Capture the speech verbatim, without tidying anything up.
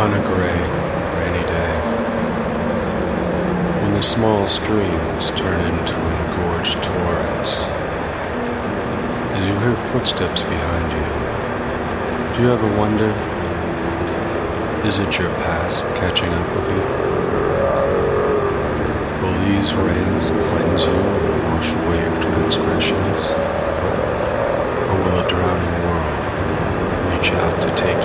On a gray, rainy day, when the small streams turn into an engorged torrent, as you hear footsteps behind you, do you ever wonder, is it your past catching up with you? Will these rains cleanse you and wash away your transgressions? Or will a drowning world reach out to take